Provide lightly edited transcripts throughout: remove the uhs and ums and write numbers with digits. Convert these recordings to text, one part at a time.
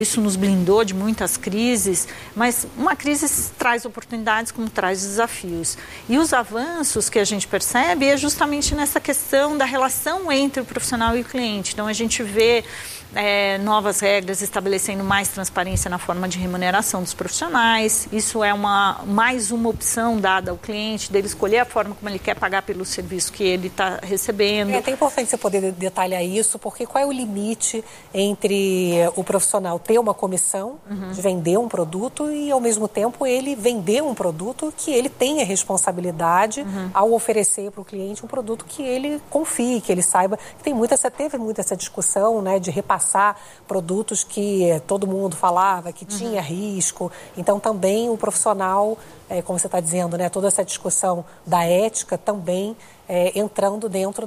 Isso nos blindou de muitas crises, mas uma crise traz oportunidades como traz desafios. E os avanços que a gente percebe é justamente nessa questão da relação entre o profissional e o cliente. Então, a gente vê novas regras estabelecendo mais transparência na forma de remuneração dos profissionais. Isso é mais uma opção dada ao cliente, dele escolher a forma como ele quer pagar pelo serviço que ele está recebendo. É até importante você poder detalhar isso, porque qual é o limite entre o profissional ter uma comissão de vender um produto e, ao mesmo tempo, ele vender um produto que ele tenha responsabilidade ao oferecer para o cliente um produto que ele confie, que ele saiba. Teve muito essa discussão, né, de repassar produtos que todo mundo falava que tinha risco. Então, também o profissional, como você está dizendo, né, toda essa discussão da ética também entrando dentro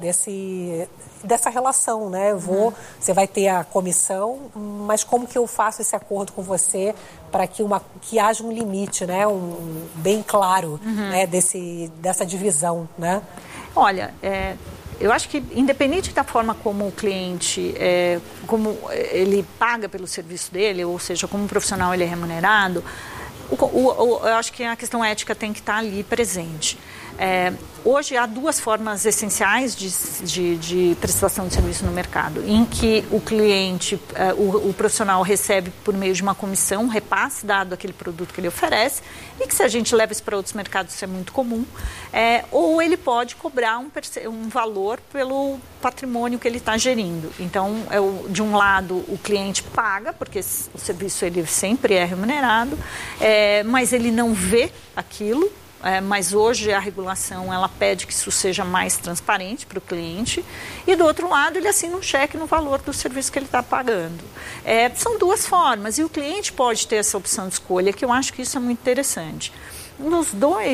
dessa relação, né? Você vai ter a comissão, mas como que eu faço esse acordo com você para que haja um limite, né, bem claro, né, dessa divisão, né? Olha, eu acho que, independente da forma como o cliente, como ele paga pelo serviço dele, ou seja, como profissional ele é remunerado, eu acho que a questão ética tem que estar ali presente. Hoje há duas formas essenciais de prestação de serviço no mercado, em que o cliente, o profissional recebe por meio de uma comissão, um repasse dado aquele produto que ele oferece, e que se a gente leva isso para outros mercados isso é muito comum, ou ele pode cobrar um valor pelo patrimônio que ele está gerindo. Então, de um lado, o cliente paga, porque o serviço ele sempre é remunerado, mas ele não vê aquilo. Mas hoje a regulação ela pede que isso seja mais transparente para o cliente, e do outro lado ele assina um cheque no valor do serviço que ele está pagando. São duas formas, e o cliente pode ter essa opção de escolha, que eu acho que isso é muito interessante. Nas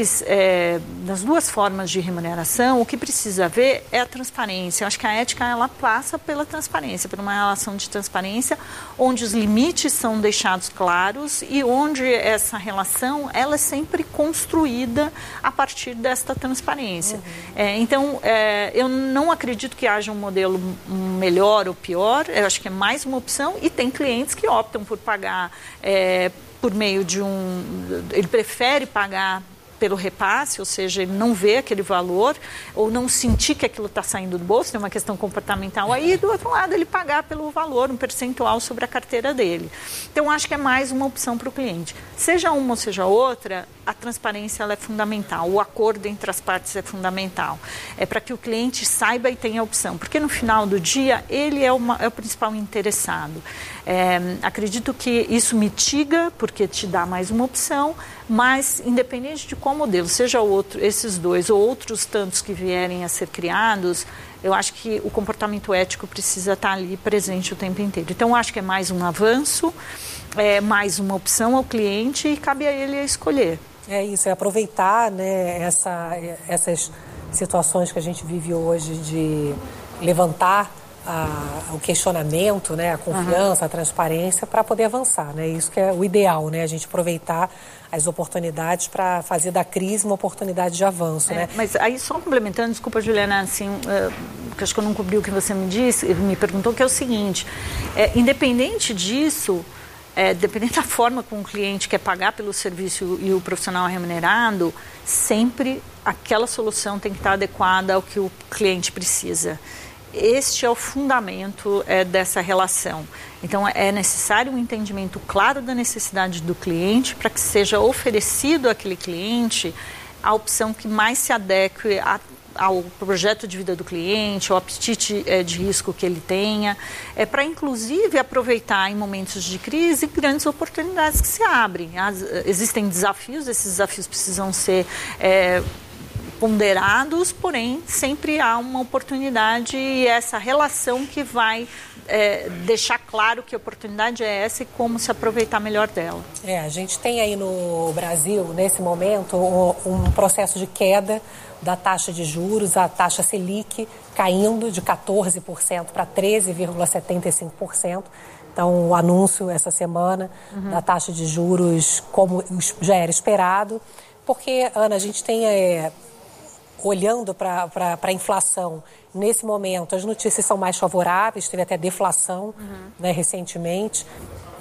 duas formas de remuneração, o que precisa haver é a transparência. Eu acho que a ética ela passa pela transparência, por uma relação de transparência, onde os limites são deixados claros e onde essa relação ela é sempre construída a partir desta transparência. Então, eu não acredito que haja um modelo melhor ou pior. Eu acho que é mais uma opção, e tem clientes que optam por pagar por meio de ele prefere pagar pelo repasse, ou seja, ele não vê aquele valor ou não sentir que aquilo está saindo do bolso, tem uma questão comportamental aí, e do outro lado ele pagar pelo valor, um percentual sobre a carteira dele. Então, acho que é mais uma opção para o cliente. Seja uma ou seja outra, a transparência ela é fundamental, o acordo entre as partes é fundamental. É para que o cliente saiba e tenha a opção, porque no final do dia ele é o principal interessado. Acredito que isso mitiga, porque te dá mais uma opção, mas independente de qual modelo, seja esses dois ou outros tantos que vierem a ser criados, eu acho que o comportamento ético precisa estar ali presente o tempo inteiro. Então, eu acho que é mais um avanço, mais uma opção ao cliente, e cabe a ele a escolher. É isso, é aproveitar, né, essas situações que a gente vive hoje de levantar o questionamento, né, a confiança, a transparência, para poder avançar, né? Isso que é o ideal, né? A gente aproveitar as oportunidades para fazer da crise uma oportunidade de avanço, né? Mas aí, só complementando, desculpa, Juliana, assim, que acho que eu não cobri o que você me perguntou, que é o seguinte: independente disso, dependendo da forma como o cliente quer pagar pelo serviço e o profissional é remunerado, sempre aquela solução tem que estar adequada ao que o cliente precisa. Este é o fundamento dessa relação. Então, é necessário um entendimento claro da necessidade do cliente para que seja oferecido àquele cliente a opção que mais se adeque ao projeto de vida do cliente, ao apetite de risco que ele tenha, para inclusive aproveitar em momentos de crise grandes oportunidades que se abrem. Existem desafios, esses desafios precisam ser ponderados, porém sempre há uma oportunidade, e essa relação que vai deixar claro que a oportunidade é essa e como se aproveitar melhor dela. A gente tem aí no Brasil, nesse momento, um processo de queda da taxa de juros, a taxa Selic caindo de 14% para 13,75%. Então, o anúncio essa semana da taxa de juros, como já era esperado, porque, Ana, a gente tem olhando para a inflação, nesse momento as notícias são mais favoráveis, teve até deflação, né, recentemente.